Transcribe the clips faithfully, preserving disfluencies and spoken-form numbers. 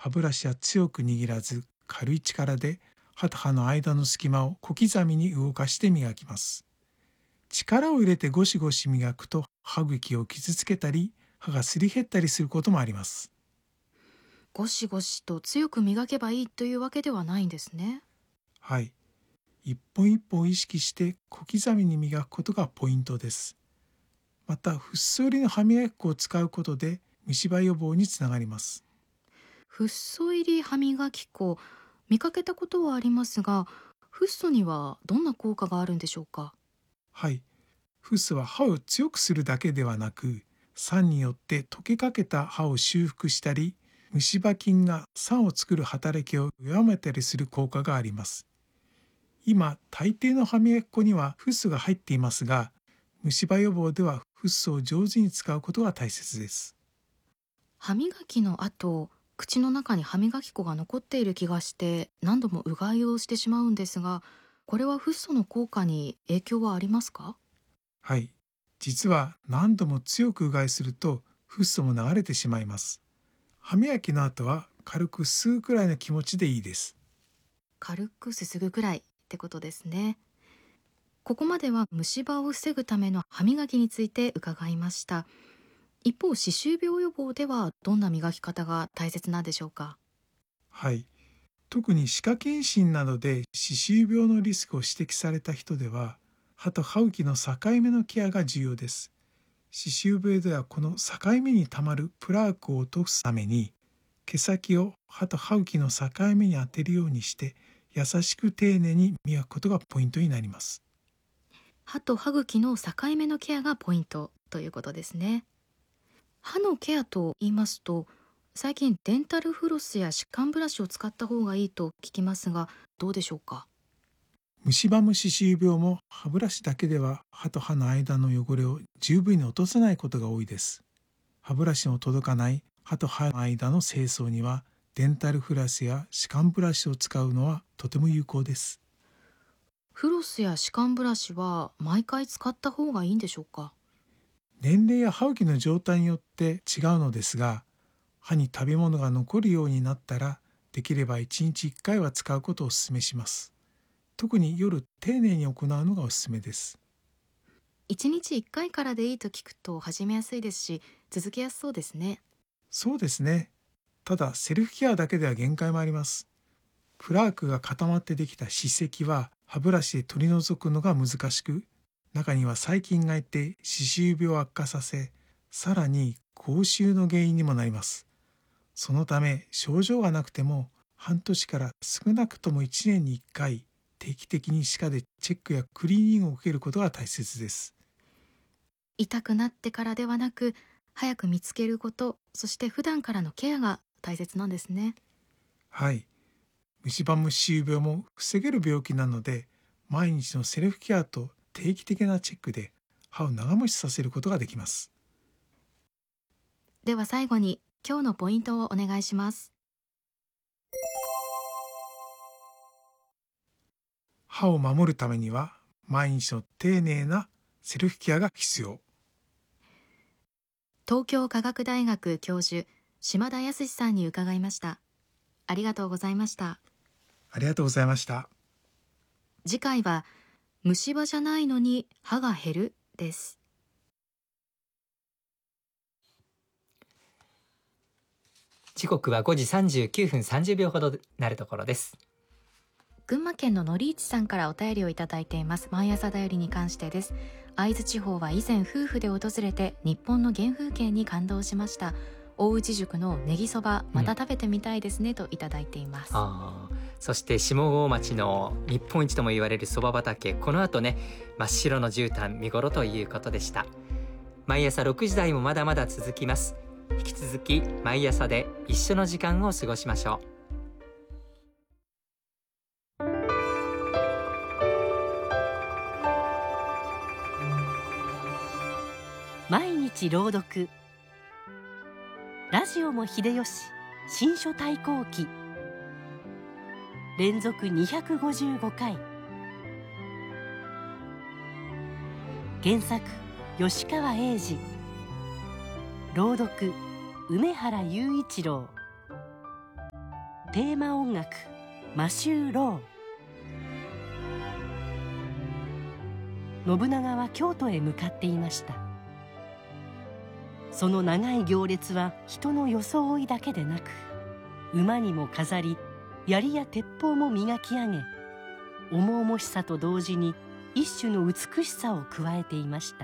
歯ブラシは強く握らず、軽い力で歯と歯の間の隙間を小刻みに動かして磨きます。力を入れてゴシゴシ磨くと歯茎を傷つけたり、歯がすり減ったりすることもあります。 ゴシゴシと強く磨けばいいというわけではないんですね。 はい。一本一本意識して小刻みに磨くことがポイントです。また、フッ素入りの歯磨き粉を使うことで虫歯予防につながります。 フッ素入り歯磨き粉、見かけたことはありますが、フッ素にはどんな効果があるんでしょうか？ はい。フッ素は歯を強くするだけではなく、酸によって溶けかけた歯を修復したり、虫歯菌が酸を作る働きを弱めたりする効果があります。今、大抵の歯磨き粉にはフッ素が入っていますが、虫歯予防ではフッ素を上手に使うことが大切です。 歯磨きの後、口の中に歯磨き粉が残っている気がして何度もうがいをしてしまうんですが、これはフッ素の効果に影響はありますか？ はい。実は何度も強くうがいするとフッ素も流れてしまいます。歯磨きの後は軽く吸うくらいの気持ちでいいです。 軽くすすぐくらいってことですね。ここまでは虫歯を防ぐための歯磨きについて伺いました。一方、歯周病予防ではどんな磨き方が大切なんでしょうか？ はい。特に歯科検診などで歯周病のリスクを指摘された人では、歯と歯茎の境目のケアが重要です。歯周病ではこの境目にたまるプラークを落とすために、毛先を歯と歯茎の境目に当てるようにして、優しく丁寧に磨くことがポイントになります。 歯と歯茎の境目のケアがポイントということですね。歯のケアと言いますと、最近デンタルフロスや歯間ブラシを使った方がいいと聞きますが、どうでしょうか？ 虫歯も歯周病も歯ブラシだけでは歯と歯の間の汚れを十分に落とせないことが多いです。歯ブラシの届かない歯と歯の間の清掃には、デンタルフラスや歯間ブラシを使うのはとても有効です。 フロスや歯間ブラシは毎回使った方がいいんでしょうか？ 年齢や歯茎の状態によって違うのですが、歯に食べ物が残るようになったら、できればいちにちいっかいは使うことをお勧めします。特に夜丁寧に行うのがおすすめです。 いちにちいっかいからでいいと聞くと始めやすいですし、続けやすそうですね。 そうですね。ただ、セルフケアだけでは限界もあります。プラークが固まってできた歯石は歯ブラシで取り除くのが難しく、中には細菌がいて歯周病を悪化させ、さらに口臭の原因にもなります。そのため、症状がなくても半年から少なくともいちねんにいっかい定期的に歯科でチェックやクリーニングを受けることが大切です。 痛くなってからではなく、早く見つけること、そして普段からのケアが大切なんですね。 はい。虫歯も歯周病も防げる病気なので、毎日のセルフケアと定期的なチェックで歯を長持ちさせることができます。 では最後に今日のポイントをお願いします。 歯を守るためには毎日の丁寧なセルフケアが必要。 東京科学大学教授、島田康さんに伺いました。ありがとうございました。 ありがとうございました。 次回は虫歯じゃないのに歯が減るです。 時刻はごじさんじゅうきゅうふんさんじゅうびょうほどなるところです。 群馬県ののりいちさんからお便りをいただいています。毎朝だよりに関してです。会津地方は以前夫婦で訪れて日本の原風景に感動しました。大内宿のネギそばまた食べてみたいですね、うん、といただいています。 あそして下郷町の日本一とも言われるそば畑、この後ね真っ白の絨毯見頃ということでした。毎朝ろくじ台もまだまだ続きます。引き続き毎朝で一緒の時間を過ごしましょう。 毎日朗読、ラジオも秀吉新書対抗記、連続にひゃくごじゅうごかい、原作吉川英治、朗読梅原雄一郎。 テーマ音楽マシュー・ロー。信長は京都へ向かっていました。その長い行列は人の装いだけでなく、馬にも飾り、槍や鉄砲も磨き上げ、重々しさと同時に一種の美しさを加えていました。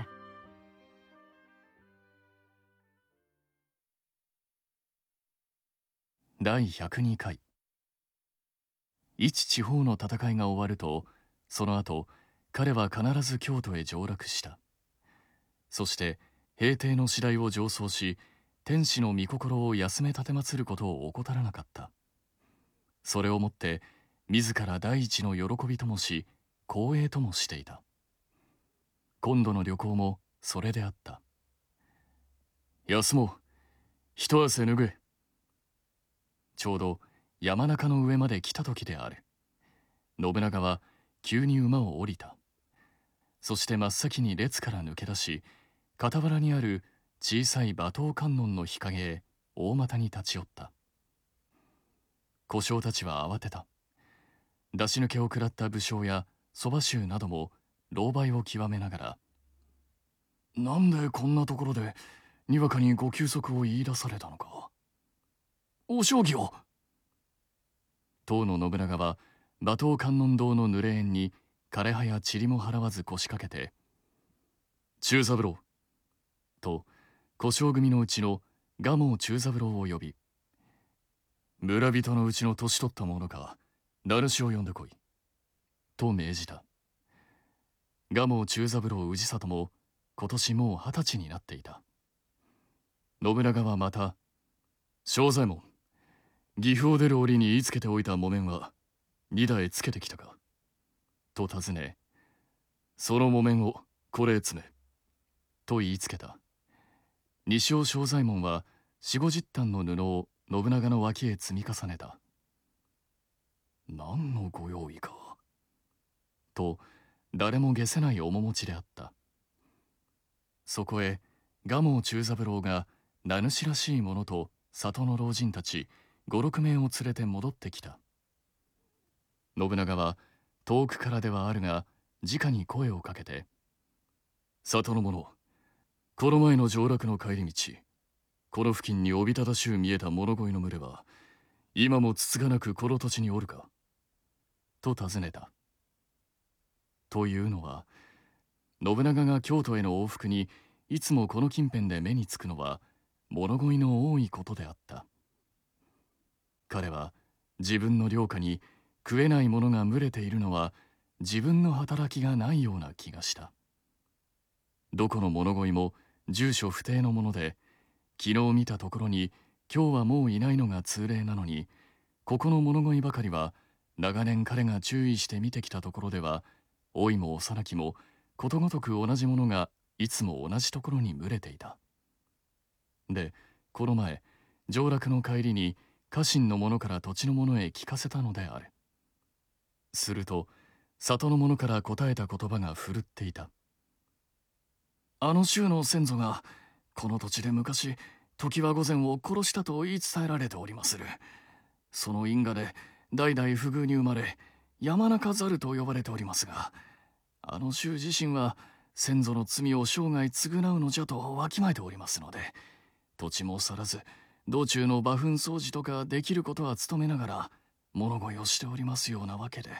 だいひゃくにかい。一地方の戦いが終わると、その後彼は必ず京都へ上洛した。そして平定の次第を上奏し、天子の御心を休め奉ることを怠らなかった。それをもって自ら第一の喜びともし、光栄ともしていた。今度の旅行もそれであった。休もう、一汗脱げ。ちょうど山中の上まで来た時である。信長は急に馬を降りた。そして真っ先に列から抜け出し、傍らにある小さい馬頭観音の日陰へ大股に立ち寄った。小将たちは慌てた。出し抜けを食らった武将や側衆なども狼狽を極めながら、なんでこんなところでにわかにご休息を言い出されたのか。お将棋を。当の信長は馬頭観音堂の濡れ縁に枯葉や塵も払わず腰掛けて、中三郎と小将組のうちの蒲生中三郎を呼び、村人のうちの年取った者か名主を呼んでこいと命じた。蒲生中三郎氏里も今年もう二十歳になっていた。信長はまた、正左衛門、岐阜を出る折に言いつけておいた木綿は荷台つけてきたかと尋ね、その木綿をこれへ詰めと言いつけた。西尾正左衛門は四五十反の布を信長の脇へ積み重ねた。何のご用意かと誰も解せない面持ちであった。そこへ蒲生中三郎が名主らしい者と里の老人たち五六名を連れて戻ってきた。信長は遠くからではあるが直に声をかけて、里の者、この前の上洛の帰り道、この付近におびただしゅう見えた物乞いの群れは今もつつがなくこの土地におるかと尋ねた。というのは、信長が京都への往復にいつもこの近辺で目につくのは物乞いの多いことであった。彼は自分の領下に食えないものが群れているのは自分の働きがないような気がした。どこの物乞いも住所不定のもので、昨日見たところに今日はもういないのが通例なのに、ここの物乞いばかりは長年彼が注意して見てきたところでは、老いも幼きもことごとく同じものがいつも同じところに群れていた。で、この前上洛の帰りに家臣の者から土地の者へ聞かせたのである。すると里の者から答えた言葉がふるっていた。あの州の先祖がこの土地で昔常盤御前を殺したと言い伝えられておりまする。その因果で代々不遇に生まれ山中猿と呼ばれておりますが、あの州自身は先祖の罪を生涯償うのじゃとわきまえておりますので、土地も去らず道中の馬糞掃除とかできることは努めながら物乞いをしておりますようなわけで。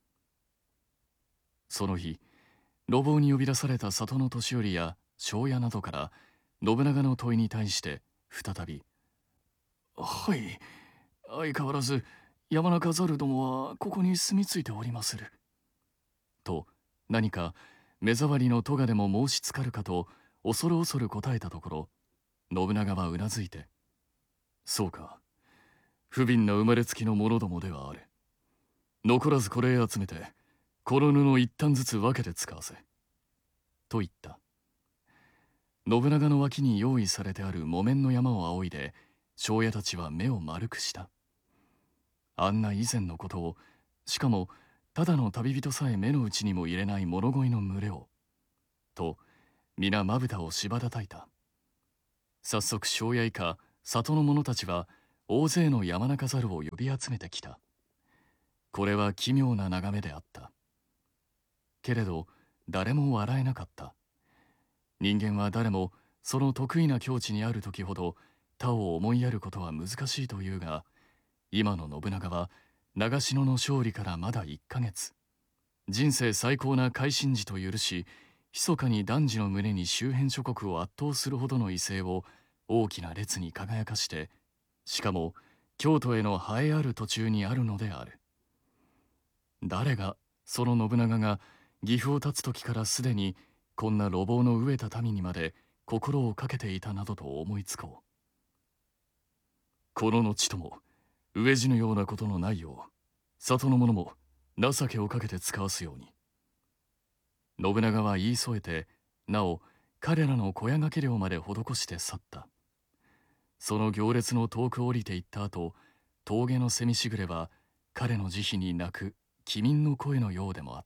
その日路傍に呼び出された里の年寄りや庄屋などから信長の問いに対して再び「はい、相変わらず山中猿どもはここに住み着いておりまする」と何か目障りの咎でも申しつかるかと恐る恐る答えたところ、信長はうなずいて「そうか、不憫な生まれつきの者どもではある。残らずこれへ集めてこの布一反ずつ分けて使わせ」と言った。信長の脇に用意されてある木綿の山を仰いで庄屋たちは目を丸くした。あんな以前のことを、しかもただの旅人さえ目の内にも入れない物乞いの群れをと皆まぶたをしばたたいた。早速庄屋以下里の者たちは大勢の山中猿を呼び集めてきた。これは奇妙な眺めであった。けれど誰も笑えなかった。人間は誰もその得意な境地にある時ほど他を思いやることは難しいというが、今の信長は長篠の勝利からまだいっかげつ、人生最高な会心時と許し、密かに男児の胸に周辺諸国を圧倒するほどの威勢を大きな列に輝かして、しかも京都への栄えある途中にあるのである。誰がその信長が岐阜を立つ時からすでにこんな路傍の飢えた民にまで心をかけていたなどと思いつこう。この後とも飢え死ぬようなことのないよう、里の者も情けをかけて使わすように。信長は言い添えて、なお彼らの小屋掛け料まで施して去った。その行列の遠く降りていった後、峠の蝉しぐれは彼の慈悲に泣く帰民の声のようでもあった。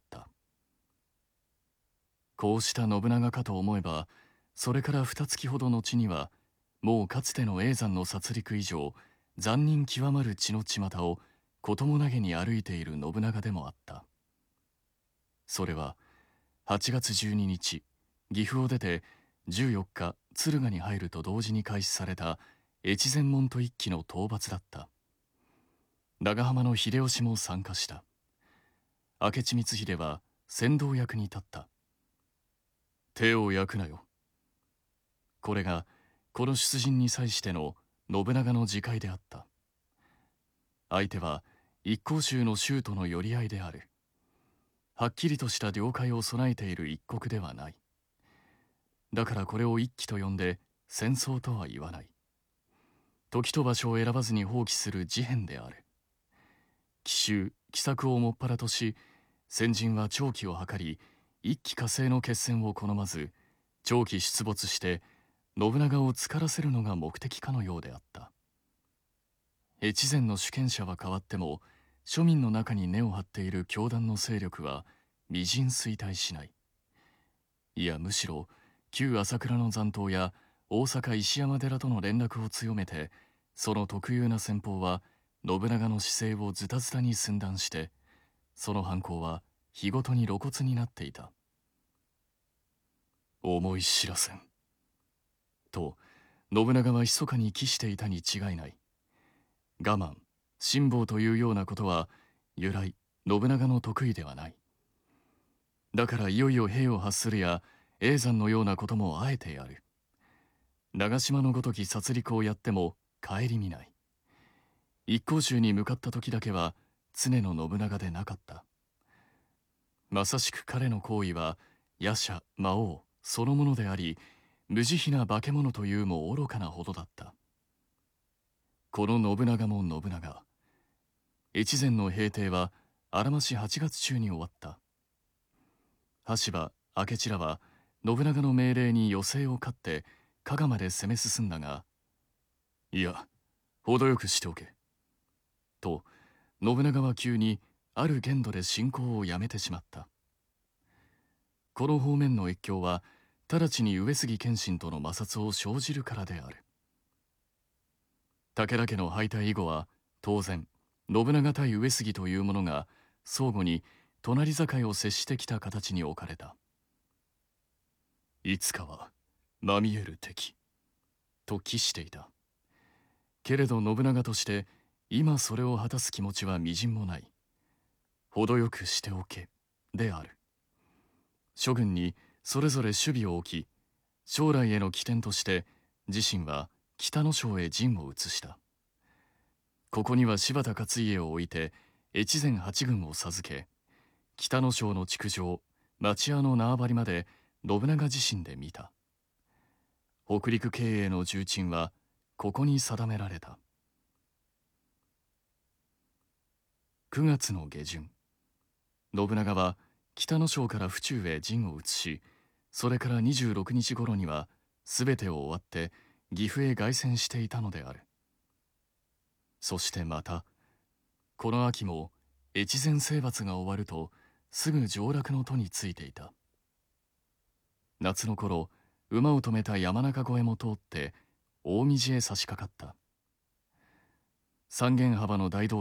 こうした信長かと思えば、それから二月ほど後には、もうかつての叡山の殺戮以上残忍極まる血の巷をこともなげに歩いている信長でもあった。それははちがつじゅうににち、岐阜を出てじゅうよっか敦賀に入ると同時に開始された越前門徒一揆の討伐だった。長浜の秀吉も参加した。明智光秀は先導役に立った。手を焼くなよ。これがこの出陣に際しての信長の自戒であった。相手は一向宗の衆との寄り合いである。はっきりとした了解を備えている一国ではない。だからこれを一揆と呼んで戦争とは言わない。時と場所を選ばずに放棄する事変である。奇襲奇策をもっぱらとし、先人は長期を図り、一揆加勢の決戦を好まず、長期出没して信長を疲らせるのが目的かのようであった。越前の主権者は変わっても、庶民の中に根を張っている教団の勢力は微塵衰退しない。いやむしろ旧朝倉の残党や大阪石山寺との連絡を強めて、その特有な戦法は信長の姿勢をズタズタに寸断して、その犯行は日ごとに露骨になっていた。思い知らせん。と信長は密かに期していたに違いない。我慢、辛抱というようなことは由来信長の得意ではない。だからいよいよ兵を発するや叡山のようなこともあえてやる。長島のごとき殺戮をやっても顧みない。一向宗に向かった時だけは常の信長でなかった。まさしく彼の行為は夜叉魔王そのものであり、無慈悲な化け物というも愚かなほどだった。この信長も信長。越前の平定はあらましはちがつ中に終わった。羽柴明智らは信長の命令に余勢を勝って加賀まで攻め進んだが、いや程よくしておけと信長は急にある限度で進行をやめてしまった。この方面の越境は直ちに上杉謙信との摩擦を生じるからである。武田家の敗退以後は当然信長対上杉というものが相互に隣境を接してきた形に置かれた。いつかはまみえる敵と期していた。けれど信長として今それを果たす気持ちはみじんもない。程よくしておけである。諸軍にそれぞれ守備を置き、将来への起点として自身は北の省へ陣を移した。ここには柴田勝家を置いて越前八軍を授け、北の省の築城町屋の縄張りまで信長自身で見た。北陸経営の重鎮はここに定められた。くがつの下旬、信長は北の省から府中へ陣を移し、それからにじゅうろくにち頃には全てを終わって岐阜へ凱旋していたのである。そしてまたこの秋も越前征伐が終わるとすぐ上洛の途についていた。夏の頃、馬を止めた山中越えも通って大道へ差し掛かった。 三間幅の大道